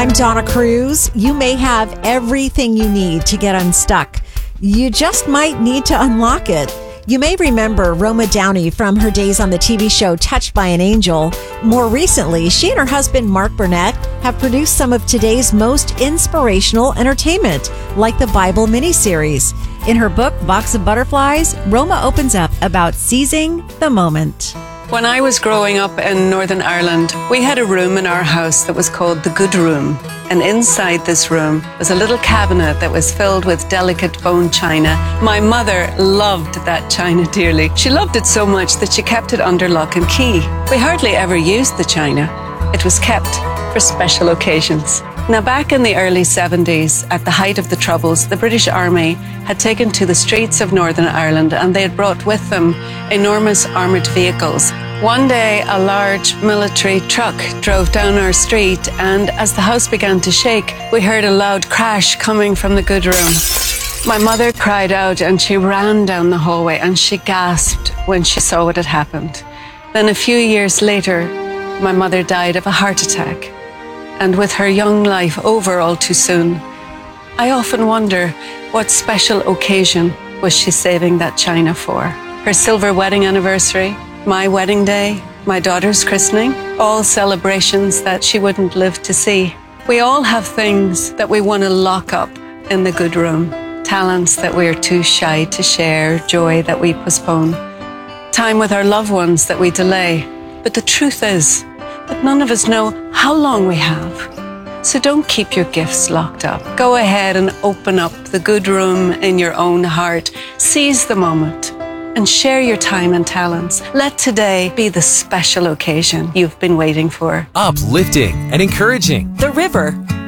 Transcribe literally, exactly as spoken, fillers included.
I'm Donna Cruz. You may have everything you need to get unstuck. You just might need to unlock it. You may remember Roma Downey from her days on the T V show Touched by an Angel. More recently, she and her husband Mark Burnett have produced some of today's most inspirational entertainment, like the Bible miniseries. In her book, Box of Butterflies, Roma opens up about seizing the moment. When I was growing up in Northern Ireland, we had a room in our house that was called the Good Room. And inside this room was a little cabinet that was filled with delicate bone china. My mother loved that china dearly. She loved it so much that she kept it under lock and key. We hardly ever used the china. It was kept for special occasions. Now, back in the early seventies, at the height of the Troubles, the British Army had taken to the streets of Northern Ireland and they had brought with them enormous armoured vehicles. One day, a large military truck drove down our street, and as the house began to shake, we heard a loud crash coming from the good room. My mother cried out and she ran down the hallway and she gasped when she saw what had happened. Then a few years later, my mother died of a heart attack. And with her young life over all too soon, I often wonder what special occasion was she saving that china for? Her silver wedding anniversary, my wedding day, my daughter's christening, all celebrations that she wouldn't live to see. We all have things that we want to lock up in the good room, talents that we are too shy to share, joy that we postpone, time with our loved ones that we delay. But the truth is that none of us know how long we have. So don't keep your gifts locked up. Go ahead and open up the good room in your own heart. Seize the moment and share your time and talents. Let today be the special occasion you've been waiting for. Uplifting and encouraging. The River,